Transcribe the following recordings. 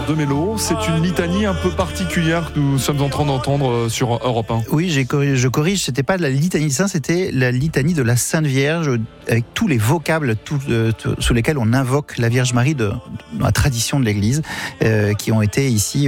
Père Demello. C'est une litanie un peu particulière que nous sommes en train d'entendre sur Europe 1. Oui, je corrige, c'était pas la litanie de saints, c'était la litanie de la Sainte Vierge, avec tous les vocables sous lesquels on invoque la Vierge Marie dans la tradition de l'Église, qui ont été ici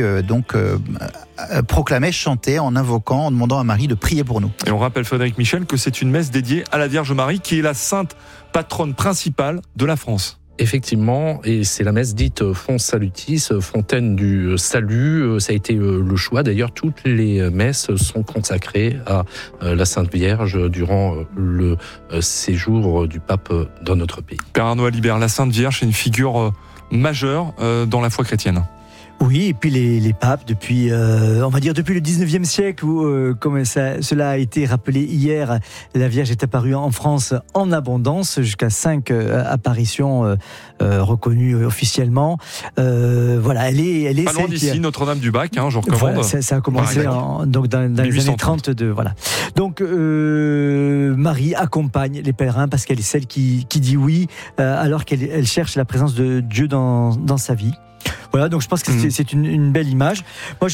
proclamés, chantés, en invoquant, en demandant à Marie de prier pour nous. Et on rappelle, Frédéric Michel, que c'est une messe dédiée à la Vierge Marie, qui est la sainte patronne principale de la France. Effectivement, et c'est la messe dite Fons Salutis, fontaine du salut. Ça a été le choix. D'ailleurs, toutes les messes sont consacrées à la Sainte Vierge durant le séjour du pape dans notre pays. Père Arnaud Alibert, la Sainte Vierge est une figure majeure dans la foi chrétienne. Oui, et puis les papes, depuis on va dire depuis le 19e siècle, où comme cela a été rappelé hier, la Vierge est apparue en France en abondance, jusqu'à 5 apparitions reconnues officiellement. Voilà, elle est pas loin d'ici, Notre-Dame-du-Bac, je recommande. Voilà, ça a commencé donc dans les années 32. Voilà. Donc Marie accompagne les pèlerins parce qu'elle est celle qui dit oui, alors qu'elle cherche la présence de Dieu dans sa vie. Voilà, donc je pense que c'est une belle image. Moi,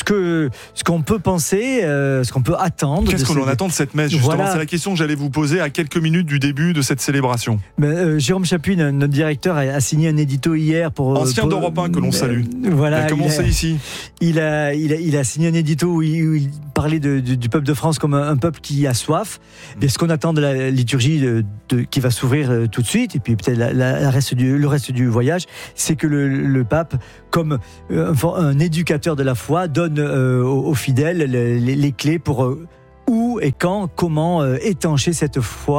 ce qu'on peut penser, ce qu'on peut attendre. Qu'est-ce qu'on en attend de cette messe, justement? Voilà. C'est la question que j'allais vous poser à quelques minutes du début de cette célébration. Jérôme Chapuis, notre directeur, a signé un édito hier pour... Ancien d'Europe 1 que l'on salue. Voilà. Il a commencé ici. Il a signé un édito où il parlait du peuple de France comme un peuple qui a soif. Et ce qu'on attend de la liturgie qui va s'ouvrir tout de suite, et puis peut-être le reste du voyage, c'est que le pape, comme un éducateur de la foi, donne aux fidèles les clés pour où et quand, comment étancher cette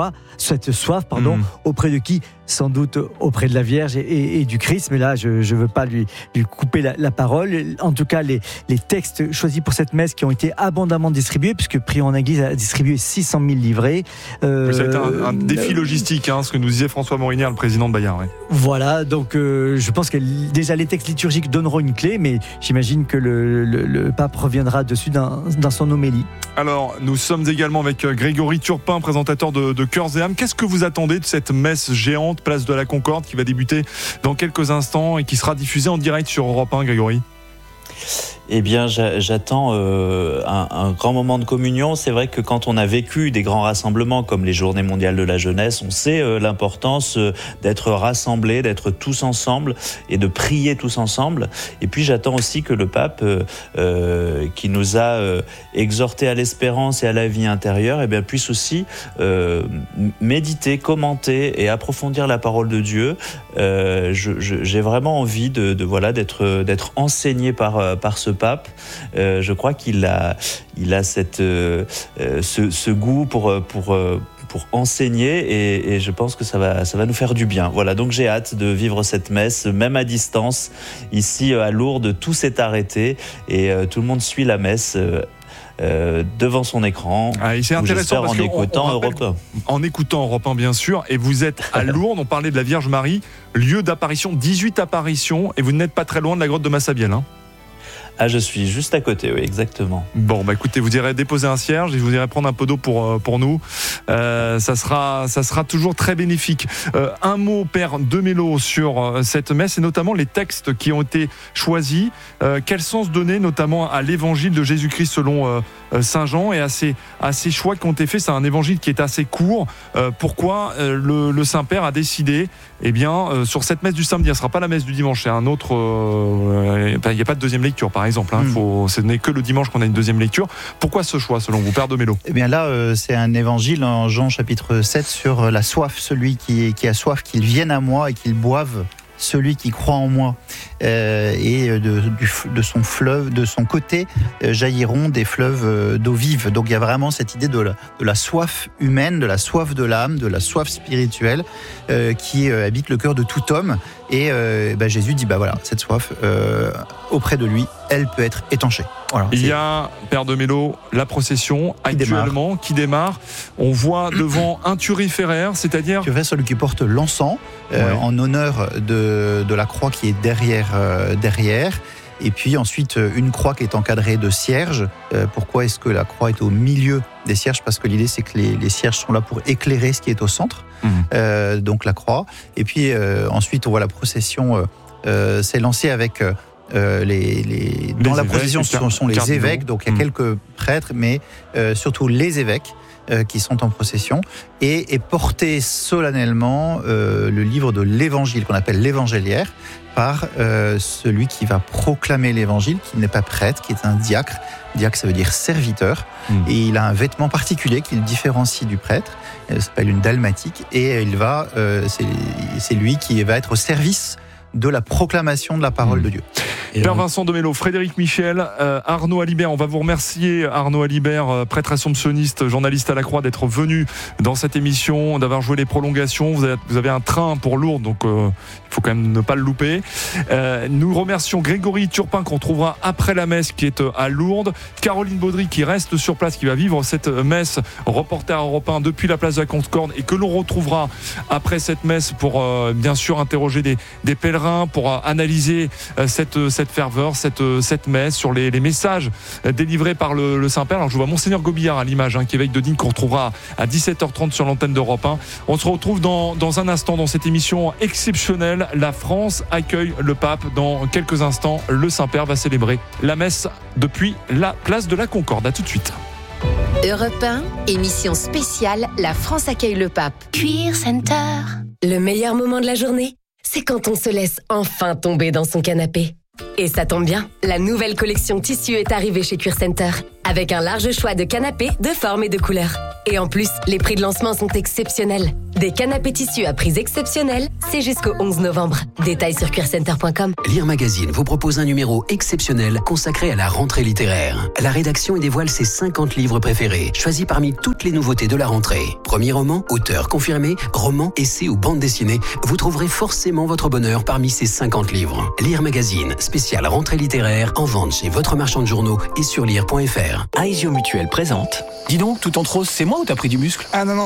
soif, auprès de qui? Sans doute auprès de la Vierge et du Christ, mais là je ne veux pas lui couper la parole. En tout cas, les textes choisis pour cette messe qui ont été abondamment distribués, puisque Prions en Église a distribué 600 000 livrets. Ça a été un défi logistique, ce que nous disait François Morinier, le président de Bayard. Ouais. Voilà, donc je pense que déjà les textes liturgiques donneront une clé, mais j'imagine que le pape reviendra dessus dans son homélie. Alors, nous sommes également avec Grégory Turpin, présentateur de Cœurs et âmes. Qu'est-ce que vous attendez de cette messe géante, place de la Concorde, qui va débuter dans quelques instants et qui sera diffusée en direct sur Europe 1, Grégory? Eh bien, j'attends un grand moment de communion. C'est vrai que quand on a vécu des grands rassemblements comme les Journées mondiales de la jeunesse, on sait l'importance d'être rassemblés, d'être tous ensemble et de prier tous ensemble. Et puis, j'attends aussi que le pape, qui nous a exhortés à l'espérance et à la vie intérieure, puisse aussi méditer, commenter et approfondir la parole de Dieu. J'ai vraiment envie d'être enseigné par ce pape. Je crois qu'il a ce goût pour enseigner et je pense que ça va nous faire du bien. Voilà, donc j'ai hâte de vivre cette messe, même à distance. Ici à Lourdes, tout s'est arrêté et tout le monde suit la messe devant son écran. C'est intéressant parce en écoutant Europe 1, bien sûr, et vous êtes à Lourdes, on parlait de la Vierge Marie, lieu d'apparition, 18 apparitions, et vous n'êtes pas très loin de la grotte de Massabielle. Je suis juste à côté, oui, exactement. Bon, écoutez, vous irez déposer un cierge et vous irez prendre un peu d'eau pour nous. Ça sera toujours très bénéfique. Un mot, Père Demello, sur cette messe et notamment les textes qui ont été choisis. Quel sens donner notamment à l'évangile de Jésus-Christ selon Saint Jean et à ces choix qui ont été faits? C'est un évangile qui est assez court. Pourquoi le Saint-Père a décidé, sur cette messe du samedi, ce ne sera pas la messe du dimanche, c'est un autre... Il n'y a pas de deuxième lecture, par exemple. Ce n'est que le dimanche qu'on a une deuxième lecture. Pourquoi ce choix, selon vous, Père Demello? Là, c'est un évangile en Jean chapitre 7 sur la soif. Celui qui a soif, qu'il vienne à moi et qu'il boive. Celui qui croit en moi, et de son fleuve, de son côté, jailliront des fleuves d'eau vive. Donc il y a vraiment cette idée de la soif humaine, de la soif de l'âme, de la soif spirituelle qui habite le cœur de tout homme. Et Jésus dit cette soif auprès de lui, elle peut être étanchée. Voilà, il y a, Père Demello, la procession qui démarre. On voit devant un thuriféraire, c'est-à-dire... Celui qui porte l'encens en honneur de la croix qui est derrière. Et puis ensuite, une croix qui est encadrée de cierges. Pourquoi est-ce que la croix est au milieu des cierges? Parce que l'idée, c'est que les cierges sont là pour éclairer ce qui est au centre, donc la croix. Et puis ensuite, on voit la procession s'élancer avec dans la procession, ce sont les évêques, donc il y a quelques prêtres, mais surtout les évêques qui sont en procession, et porter solennellement le livre de l'Évangile, qu'on appelle l'évangéliaire, par celui qui va proclamer l'Évangile, qui n'est pas prêtre, qui est un diacre. Diacre, ça veut dire serviteur, et il a un vêtement particulier qui le différencie du prêtre. Ça s'appelle une dalmatique, et c'est lui qui va être au service de la proclamation de la parole de Dieu. Père Vincent Demello, Frédéric Michel, Arnaud Alibert, on va vous remercier, Arnaud Alibert, prêtre assomptionniste, journaliste à la Croix, d'être venu dans cette émission, d'avoir joué les prolongations. Vous avez un train pour Lourdes, donc il faut quand même ne pas le louper. Nous remercions Grégory Turpin, qu'on trouvera après la messe, qui est à Lourdes. Caroline Baudry, qui reste sur place, qui va vivre cette messe, reporter Europe 1 depuis la place de la Concorde, et que l'on retrouvera après cette messe pour bien sûr interroger des pèlerins, pour analyser cette ferveur, cette messe, sur les messages délivrés par le Saint-Père. Alors je vois Monseigneur Gobillard à l'image, qui est évêque de Digne, qu'on retrouvera à 17h30 sur l'antenne d'Europe 1. On se retrouve dans un instant dans cette émission exceptionnelle. La France accueille le pape. Dans quelques instants, le Saint-Père va célébrer la messe depuis la place de la Concorde. À tout de suite. Europe 1, émission spéciale, la France accueille le pape. Cuir Center. Le meilleur moment de la journée, c'est quand on se laisse enfin tomber dans son canapé. Et ça tombe bien, la nouvelle collection tissu est arrivée chez Cuir Center, avec un large choix de canapés de formes et de couleurs. Et en plus, les prix de lancement sont exceptionnels. Des canapés tissus à prix exceptionnels, c'est jusqu'au 11 novembre. Détails sur cuircenter.com. Lire Magazine vous propose un numéro exceptionnel consacré à la rentrée littéraire. La rédaction y dévoile ses 50 livres préférés, choisis parmi toutes les nouveautés de la rentrée. Premier roman, auteur confirmé, roman, essai ou bande dessinée, vous trouverez forcément votre bonheur parmi ces 50 livres. Lire Magazine, spécial rentrée littéraire, en vente chez votre marchand de journaux et sur lire.fr. Aesio Mutuel présente. Dis donc, tout en rose, c'est moi ou t'as pris du muscle ? Ah non,